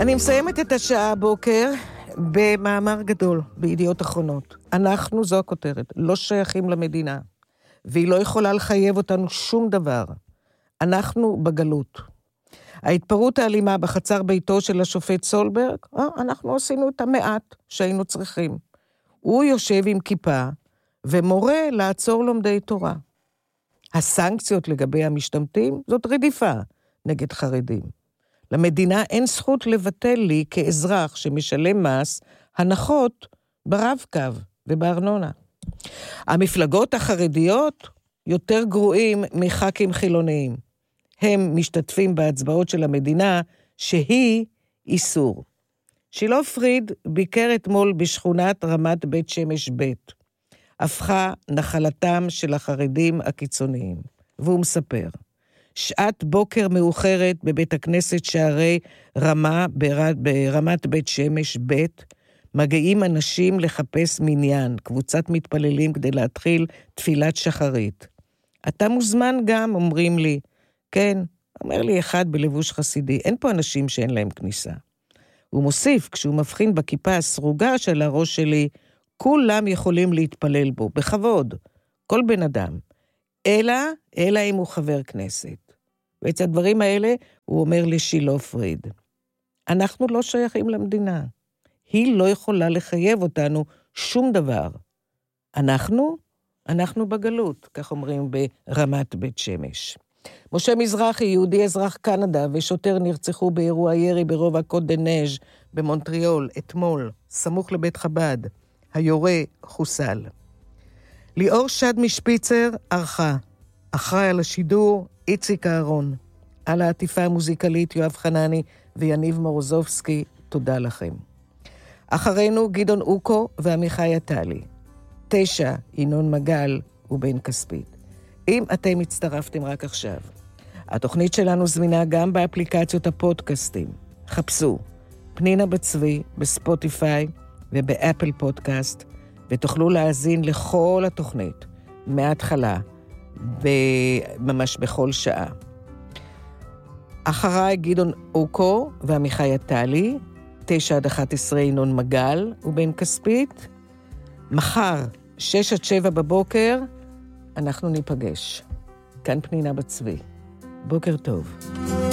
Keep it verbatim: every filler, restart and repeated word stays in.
אני מסיימת את השעה הבוקר במאמר גדול בידיעות אחרונות. אנחנו, זו הכותרת, לא שייכים למדינה, והיא לא יכולה לחייב אותנו שום דבר. אנחנו בגלות. ההתפרעות האלימה בחצר ביתו של השופט סולברג, אה, אנחנו עשינו את המעט שהיינו צריכים. הוא יושב עם כיפה ומורה לעצור לומדי תורה. הסנקציות לגבי המשתמטים זאת רדיפה נגד חרדים. למדינה אין זכות לבטל לי כאזרח שמשלם מס הנחות ברב-קו ובארנונה. המפלגות החרדיות יותר גרועים מח"כים חילוניים. הם משתתפים בהצבעות של המדינה שהיא איסור. שילה פריד ביקר אתמול בשכונת רמת בית שמש ב', הפכה נחלתם של החרדים הקיצוניים. והוא מספר, שעת בוקר מאוחרת בבית הכנסת שערי רמה ברמת בית שמש ב', מגיעים אנשים לחפש מניין, קבוצת מתפללים כדי להתחיל תפילת שחרית. אתה מוזמן גם, אומרים לי. כן, אומר לי אחד בלבוש חסידי, אין פה אנשים שאין להם כניסה. הוא מוסיף, כשהוא מבחין בכיפה הסרוגה של הראש שלי, כולם יכולים להתפלל בו, בכבוד, כל בן אדם. אלא, אלא אם הוא חבר כנסת. ואת הדברים האלה הוא אומר לשילה פריד. אנחנו לא שייכים למדינה. היא לא יכולה לחייב אותנו שום דבר. אנחנו, אנחנו בגלות, כך אומרים ברמת בית שמש. משה מזרחי, יהודי אזרח קנדה ושוטר נרצחו באירוע ירי ברובע קוד דה נז' במונטריאול, אתמול, סמוך לבית חב"ד. היורה חוסל. ליאור שד משפיצר ערכה. אחראי על השידור, איציק אהרון. על העטיפה המוזיקלית יואב חנני ויניב מורוזובסקי, תודה לכם. אחרינו גדעון אוקו ועמיחי עטלי. תשע, ינון מגל ובן כספית. אם אתם הצטרפתם רק עכשיו, התוכנית שלנו זמינה גם באפליקציות הפודקאסטים. חפשו פנינה בצבי בספוטיפיי ובאפל פודקאסט, ותוכלו להאזין לכל התוכנית, מההתחלה, ממש בכל שעה. אחריי גדעון אוקו ועמיחי עטלי, תשע עד אחת עשרה ינון מגל ובן כספית. מחר, שש עד שבע בבוקר, אנחנו ניפגש. כאן פנינה בצבי. בוקר טוב.